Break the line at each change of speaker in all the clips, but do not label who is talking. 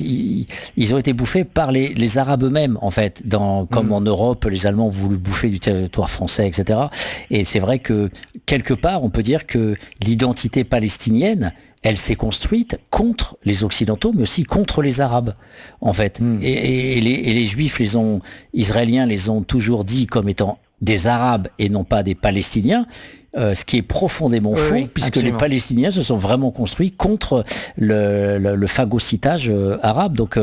ils ont été bouffés par les Arabes eux-mêmes, en fait, comme en Europe, les Allemands ont voulu bouffer du territoire français, etc. Et c'est vrai que, quelque part, on peut dire que l'identité palestinienne, elle s'est construite contre les Occidentaux, mais aussi contre les Arabes, en fait. Et les Juifs, Israéliens les ont toujours dit comme étant des Arabes et non pas des Palestiniens. Ce qui est profondément faux, puisque absolument. Les Palestiniens se sont vraiment construits contre le phagocytage arabe. Donc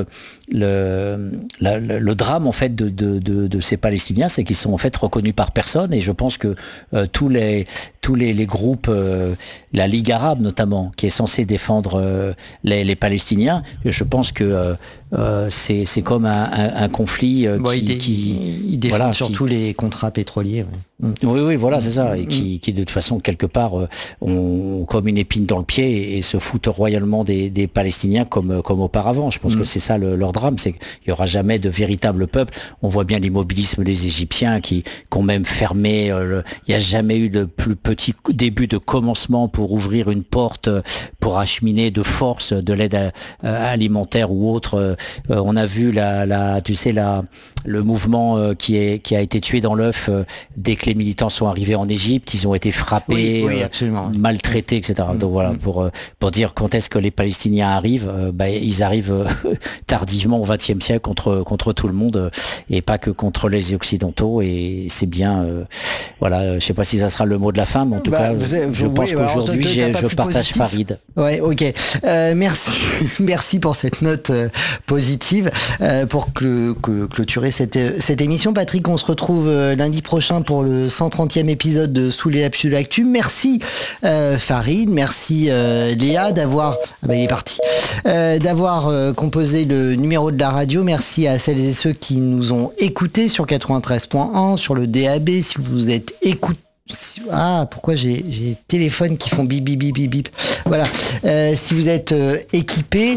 le drame en fait de ces Palestiniens, c'est qu'ils sont en fait reconnus par personne. Et je pense que tous les groupes, la Ligue arabe notamment, qui est censée défendre les Palestiniens, je pense que c'est comme un conflit
qui défend surtout les contrats pétroliers.
Oui, voilà, c'est ça, et qui de toute façon quelque part ont comme une épine dans le pied et se foutent royalement des Palestiniens comme auparavant. Je pense que c'est ça leur drame, c'est qu'il y aura jamais de véritable peuple. On voit bien l'immobilisme des Égyptiens qui ont même fermé. Il n'y a jamais eu de plus petit début de commencement pour ouvrir une porte pour acheminer de force de l'aide alimentaire ou autre. On a vu le mouvement qui a été tué dans l'œuf dès que les militants sont arrivés en Égypte, ils ont été frappés, maltraités, etc. Donc voilà, pour dire quand est-ce que les Palestiniens arrivent, ils arrivent tardivement au XXe siècle contre tout le monde et pas que contre les Occidentaux. Et c'est bien, je sais pas si ça sera le mot de la fin, mais en tout cas, je pense qu'aujourd'hui, je partage Farid.
Ouais, ok. Merci pour cette note positive. Pour clôturer cette émission, Patrick, on se retrouve lundi prochain pour le 130e épisode de Sous les lapsus de l'actu. Merci Farid, merci Léa d'avoir il est parti, d'avoir composé le numéro de la radio. Merci à celles et ceux qui nous ont écoutés sur 93.1, sur le DAB, si vous êtes écoutés. Pourquoi j'ai des téléphones qui font bip bip bip bip bip. Voilà. Si vous êtes équipés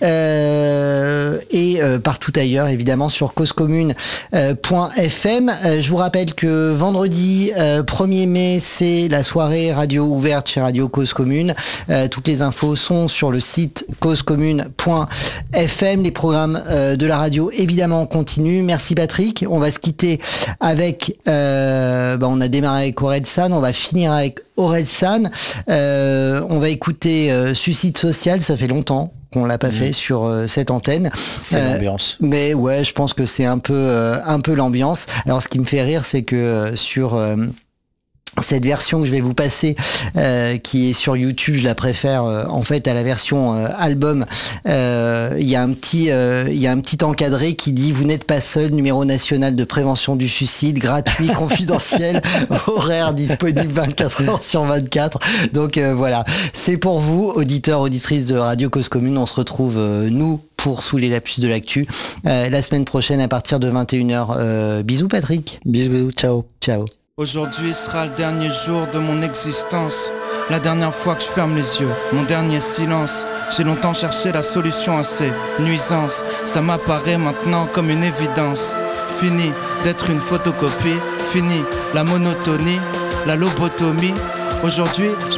et partout ailleurs, évidemment sur causecommune.fm. Je vous rappelle que vendredi 1er mai, c'est la soirée radio ouverte chez Radio Cause Commune. Toutes les infos sont sur le site causecommune.fm. Les programmes de la radio, évidemment, continuent. Merci Patrick. On va se quitter avec... on a démarré avec Orelsan, on va finir avec Orelsan. On va écouter Suicide Social, ça fait longtemps qu'on l'a pas fait sur cette antenne.
C'est l'ambiance.
Mais ouais, je pense que c'est un peu l'ambiance. Alors ce qui me fait rire, c'est que sur cette version que je vais vous passer, qui est sur YouTube, je la préfère en fait à la version album. Il y a un petit encadré qui dit: vous n'êtes pas seul, numéro national de prévention du suicide, gratuit, confidentiel, horaire disponible 24 heures sur 24. Donc voilà, c'est pour vous, auditeurs, auditrices de Radio Cause Commune. On se retrouve nous pour Sous les lapsus de l'actu la semaine prochaine à partir de 21h. Bisous Patrick.
Bisous, ciao.
Ciao.
Aujourd'hui sera le dernier jour de mon existence, la dernière fois que je ferme les yeux, mon dernier silence. J'ai longtemps cherché la solution à ces nuisances, ça m'apparaît maintenant comme une évidence. Fini d'être une photocopie, fini la monotonie, la lobotomie. Aujourd'hui, je